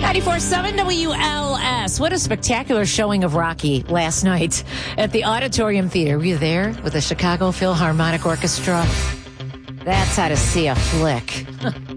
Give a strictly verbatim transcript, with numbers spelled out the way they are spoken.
ninety-four point seven W L S. What a spectacular showing of Rocky last night at the Auditorium Theater. Were you there with the Chicago Philharmonic Orchestra? That's how to see a flick.